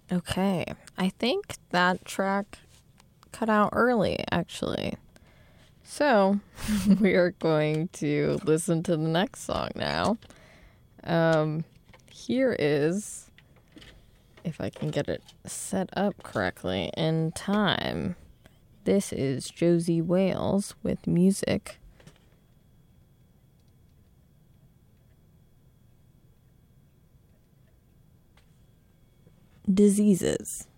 Okay, I think that track cut out early, actually. So, we are going to listen to the next song now. Here is, if I can get it set up correctly in time, this is Josie Wales with Music. Diseases.